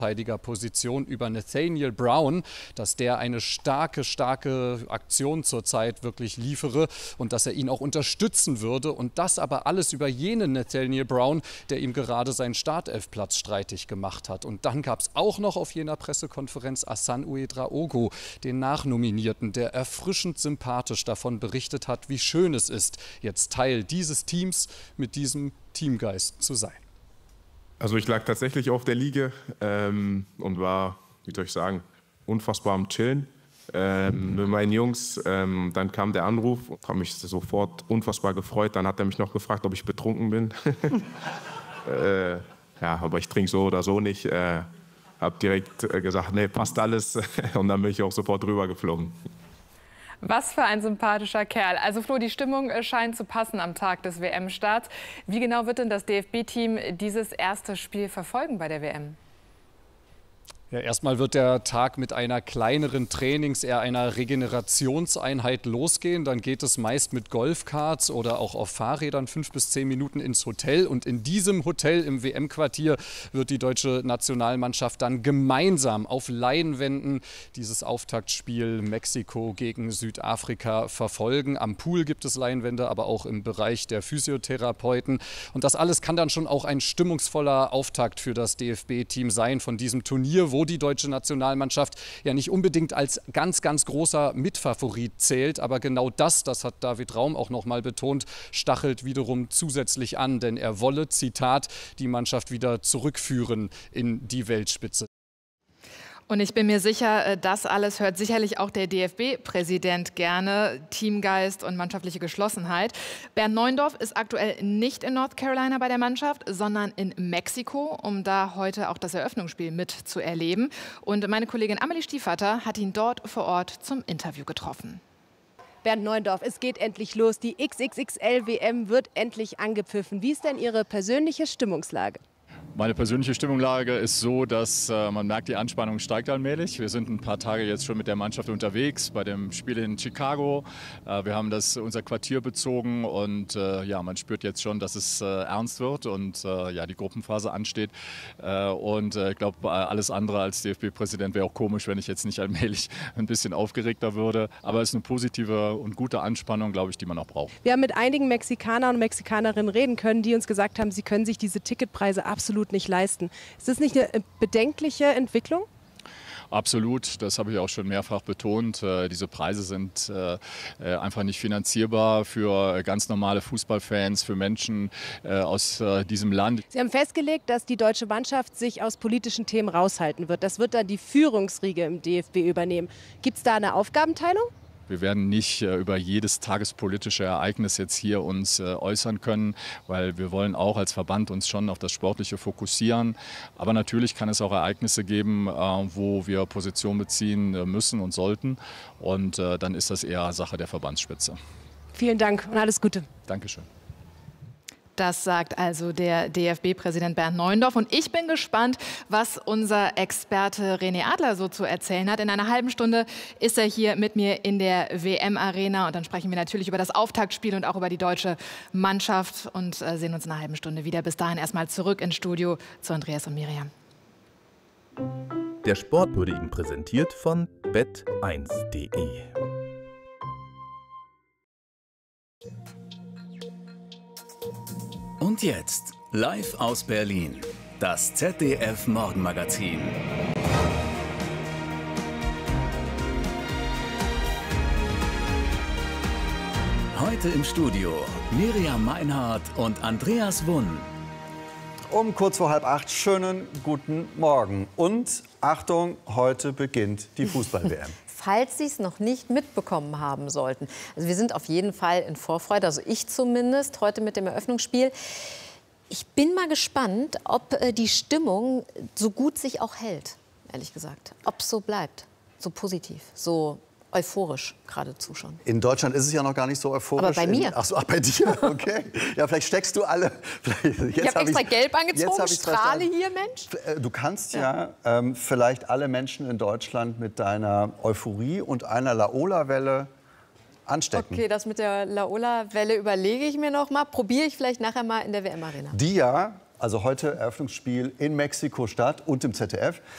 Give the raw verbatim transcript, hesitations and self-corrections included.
Position über Nathaniel Brown, dass der eine starke, starke Aktion zurzeit wirklich liefere und dass er ihn auch unterstützen würde. Und das aber alles über jenen Nathaniel Brown, der ihm gerade seinen Startelfplatz streitig gemacht hat. Und dann gab es auch noch auf jener Pressekonferenz Hassan Ouedraogo, den Nachnominierten, der erfrischend sympathisch davon berichtet hat, wie schön es ist, jetzt Teil dieses Teams mit diesem Teamgeist zu sein. Also ich lag tatsächlich auf der Liege ähm, und war, wie soll ich sagen, unfassbar am Chillen ähm, mit meinen Jungs. Ähm, dann kam der Anruf, habe mich sofort unfassbar gefreut. Dann hat er mich noch gefragt, ob ich betrunken bin. äh, ja, aber ich trinke so oder so nicht. Äh, habe direkt äh, gesagt, nee, passt alles. Und dann bin ich auch sofort rüber geflogen. Was für ein sympathischer Kerl. Also Flo, die Stimmung scheint zu passen am Tag des W M-Starts. Wie genau wird denn das D F B-Team dieses erste Spiel verfolgen bei der W M? Ja, erstmal wird der Tag mit einer kleineren Trainings-, eher einer Regenerationseinheit losgehen. Dann geht es meist mit Golfkarts oder auch auf Fahrrädern fünf bis zehn Minuten ins Hotel. Und in diesem Hotel im W M-Quartier wird die deutsche Nationalmannschaft dann gemeinsam auf Leinwänden dieses Auftaktspiel Mexiko gegen Südafrika verfolgen. Am Pool gibt es Leinwände, aber auch im Bereich der Physiotherapeuten. Und das alles kann dann schon auch ein stimmungsvoller Auftakt für das D F B-Team sein von diesem Turnier, wo die deutsche Nationalmannschaft ja nicht unbedingt als ganz, ganz großer Mitfavorit zählt. Aber genau das, das hat David Raum auch noch mal betont, stachelt wiederum zusätzlich an. Denn er wolle, Zitat, die Mannschaft wieder zurückführen in die Weltspitze. Und ich bin mir sicher, das alles hört sicherlich auch der D F B-Präsident gerne. Teamgeist und mannschaftliche Geschlossenheit. Bernd Neuendorf ist aktuell nicht in North Carolina bei der Mannschaft, sondern in Mexiko, um da heute auch das Eröffnungsspiel mitzuerleben. Und meine Kollegin Amelie Stiefvater hat ihn dort vor Ort zum Interview getroffen. Bernd Neuendorf, es geht endlich los. Die X X X L-W M wird endlich angepfiffen. Wie ist denn Ihre persönliche Stimmungslage? Meine persönliche Stimmungslage ist so, dass äh, man merkt, die Anspannung steigt allmählich. Wir sind ein paar Tage jetzt schon mit der Mannschaft unterwegs bei dem Spiel in Chicago. Äh, wir haben das unser Quartier bezogen und äh, ja, man spürt jetzt schon, dass es äh, ernst wird und äh, ja, die Gruppenphase ansteht. Äh, und äh, ich glaube, alles andere als D F B-Präsident wäre auch komisch, wenn ich jetzt nicht allmählich ein bisschen aufgeregter würde. Aber es ist eine positive und gute Anspannung, glaube ich, die man auch braucht. Wir haben mit einigen Mexikanern und Mexikanerinnen reden können, die uns gesagt haben, sie können sich diese Ticketpreise absolut nicht leisten. Ist das nicht eine bedenkliche Entwicklung? Absolut, das habe ich auch schon mehrfach betont. Äh, diese Preise sind äh, einfach nicht finanzierbar für ganz normale Fußballfans, für Menschen äh, aus äh, diesem Land. Sie haben festgelegt, dass die deutsche Mannschaft sich aus politischen Themen raushalten wird. Das wird dann die Führungsriege im D F B übernehmen. Gibt es da eine Aufgabenteilung? Wir werden nicht äh, über jedes tagespolitische Ereignis jetzt hier uns äh, äußern können, weil wir wollen auch als Verband uns schon auf das Sportliche fokussieren. Aber natürlich kann es auch Ereignisse geben, äh, wo wir Position beziehen äh, müssen und sollten. Und äh, dann ist das eher Sache der Verbandsspitze. Vielen Dank und alles Gute. Dankeschön. Das sagt also der D F B-Präsident Bernd Neuendorf. Und ich bin gespannt, was unser Experte René Adler so zu erzählen hat. In einer halben Stunde ist er hier mit mir in der W M-Arena. Und dann sprechen wir natürlich über das Auftaktspiel und auch über die deutsche Mannschaft. Und äh, sehen uns in einer halben Stunde wieder. Bis dahin erstmal zurück ins Studio zu Andreas und Miriam. Der Sport wurde Ihnen präsentiert von bet eins punkt de. Und jetzt, live aus Berlin, das Z D F-Morgenmagazin. Heute im Studio Miriam Meinhardt und Andreas Wunn. Um kurz vor halb acht, schönen guten Morgen. Und Achtung, heute beginnt die Fußball-W M. Falls Sie es noch nicht mitbekommen haben sollten. Also wir sind auf jeden Fall in Vorfreude, also ich zumindest, heute mit dem Eröffnungsspiel. Ich bin mal gespannt, ob äh, die Stimmung so gut sich auch hält, ehrlich gesagt. Ob es so bleibt, so positiv, so euphorisch geradezu schon. In Deutschland ist es ja noch gar nicht so euphorisch. Aber bei mir. In, ach so, ach, bei dir, okay. Ja, vielleicht steckst du alle. Jetzt ich habe extra gelb angezogen, strahle hier, Mensch. Du kannst ja, ja ähm, vielleicht alle Menschen in Deutschland mit deiner Euphorie und einer Laola-Welle anstecken. Okay, das mit der Laola-Welle überlege ich mir noch mal. Probiere ich vielleicht nachher mal in der W M-Arena. Die ja, also heute Eröffnungsspiel in Mexiko-Stadt und im Z D F.